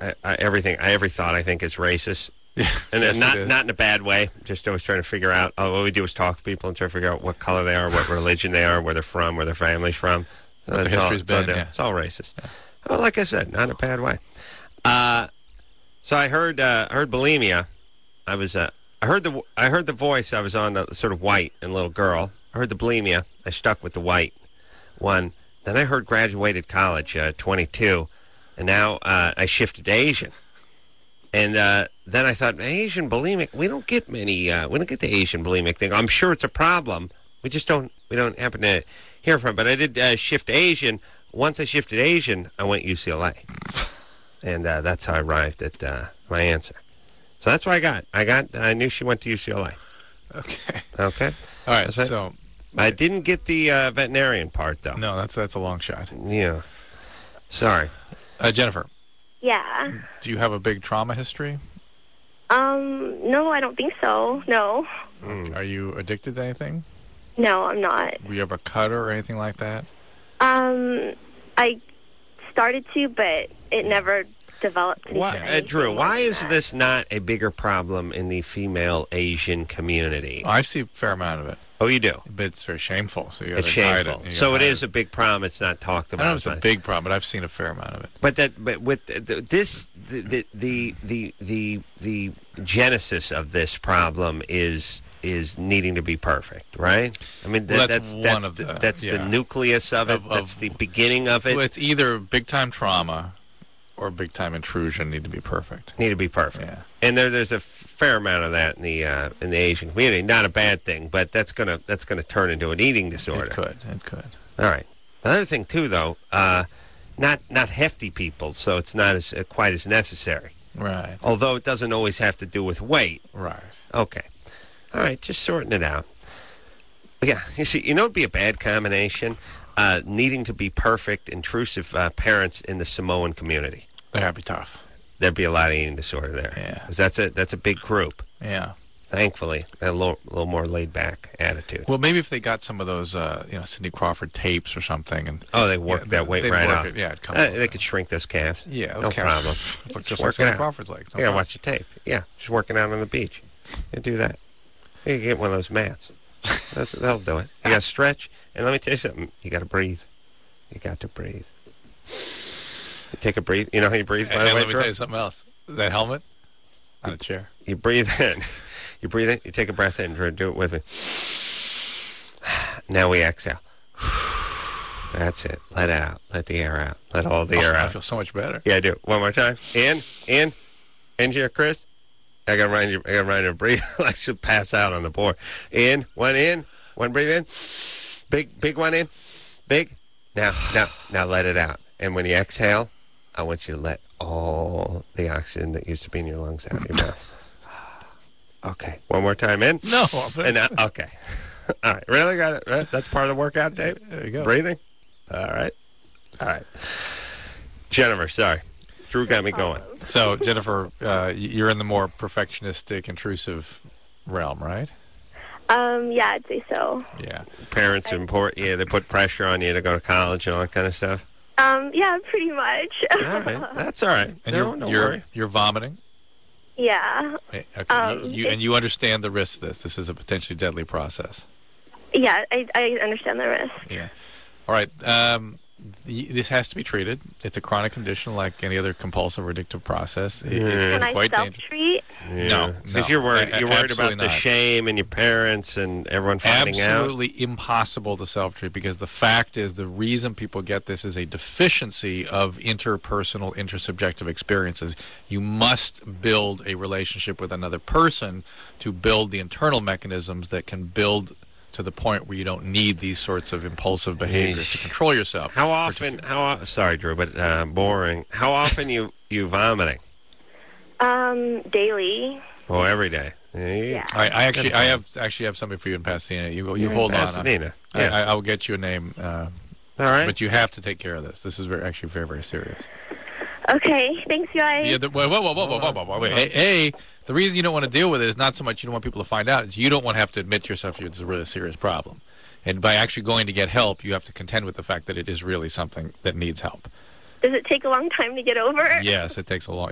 every thought I think is racist. And Yes, not it is. not in a bad way. Just always trying to figure out. All we do is talk to people and try to figure out what color they are, what religion they are, where they're from, where their family's from. What their It's all- history's it's all been, there. yeah. It's all racist. Well, like I said, not in a bad way. So I heard bulimia. I heard the voice. I was on sort of white and little girl. I heard the bulimia. I stuck with the white one. Then I heard graduated college, 22, and now I shifted to Asian. And then I thought, Asian bulimic, we don't get many, we don't get the Asian bulimic thing. I'm sure it's a problem. We don't happen to hear from it. But I did shift to Asian. Once I shifted Asian, I went UCLA. And that's how I arrived at my answer. So that's what I knew she went to UCLA. Okay. Okay? All right. That's right. So I didn't get the veterinarian part, though. no, that's a long shot. Yeah. Sorry. Jennifer, Yeah. do you have a big trauma history? No, I don't think so. No. Are you addicted to anything? No, I'm not. Were you ever a cutter or anything like that? I started to, but it never developed. Drew, why is this not a bigger problem in the female Asian community? I see a fair amount of it, Oh, you do? but it's very shameful. So you It's gotta hide shameful. it. So it is a big problem. It's not talked I about. don't know if it's a big problem, but I've seen a fair amount of it. But with the genesis of this problem is needing to be perfect, right? I mean, Well, that's the nucleus of it. That's the beginning of it. Well, it's either big time trauma or big time intrusion need to be perfect. Need to be perfect. Yeah. And there's a fair amount of that in the Asian community. Not a bad thing, but that's gonna turn into an eating disorder. It could. All right. Another thing too, though, not hefty people, so it's not quite as necessary. Right. Although it doesn't always have to do with weight. Right. Okay. All right, just sorting it out. Yeah, it'd be a bad combination. Needing to be perfect, intrusive parents in the Samoan community. That'd be tough. There'd be a lot of eating disorder there. Yeah. 'Cause that's a big group. Yeah. Thankfully, a little more laid back attitude. Well, maybe if they got some of those, Sidney Crawford tapes or something, and They work that weight they'd right work up. it, yeah, it'd come They could shrink those calves. Yeah, no problem. Looks Just just like work it Sidney out. Crawford's legs. No Yeah, problem. watch the tape. Yeah, just working out on the beach. You do that. You can get one of those mats. That'll do it. You got to stretch, and let me tell you something. You got to breathe. You got to breathe. You take a breathe. You know how you breathe, by the And way, let me Drew? tell you something else. That helmet on a chair. You breathe in. You breathe in. You take a breath in, Drew. Do it with me. Now we exhale. That's it. Let it out. Let the air out. Let all the air I out. feel so much better. Yeah, I do. One more time. In here, Chris. I gotta remind you to breathe. I should pass out on the board. In, one breathe in. Big one in. Big. Now let it out. And when you exhale, I want you to let all the oxygen that used to be in your lungs out of your mouth. Okay. One more time in. No. And okay. All right. Really got it. Right? That's part of the workout, Dave? There you go. Breathing? All right. Jennifer, sorry. Drew got me going. So, Jennifer, you're in the more perfectionistic, intrusive realm, right? Yeah, I'd say so. Yeah. Parents are important. Yeah, they put pressure on you to go to college and all that kind of stuff. Yeah, pretty much. All right. That's all right. And No worry. you're vomiting? Yeah. Okay. You understand the risk of this. This is a potentially deadly process. Yeah, I understand the risk. Yeah. All right. This has to be treated. It's a chronic condition like any other compulsive or addictive process. Can I self-treat? No. Because you're worried about Absolutely the not. shame and your parents and everyone finding out. Absolutely impossible to self-treat because the fact is the reason people get this is a deficiency of interpersonal, intersubjective experiences. You must build a relationship with another person to build the internal mechanisms that can build to the point where you don't need these sorts of impulsive behaviors to control yourself. How often? Sorry, Drew, but boring. How often you vomiting? Daily. Oh, every day. Yeah. I actually have something for you in Pasadena. You hold Pasadena. on. Yeah. I will get you a name. All right. But you have to take care of this. This is actually very, very serious. Okay, thanks, guys. Yeah. Whoa. Wait. Hey, the reason you don't want to deal with it is not so much you don't want people to find out. It's you don't want to have to admit to yourself it's a really serious problem. And by actually going to get help, you have to contend with the fact that it is really something that needs help. Does it take a long time to get over? Yes, it takes a long